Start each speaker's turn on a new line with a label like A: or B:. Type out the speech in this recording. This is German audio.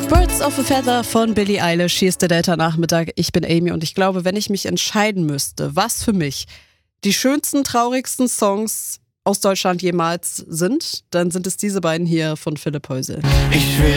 A: Birds of a Feather von Billie Eilish. Hier ist der Delta-Nachmittag. Ich bin Amy und ich glaube, wenn ich mich entscheiden müsste, was für mich die schönsten, traurigsten Songs aus Deutschland jemals sind, dann sind es diese beiden hier von Philipp Heusel.
B: Ich will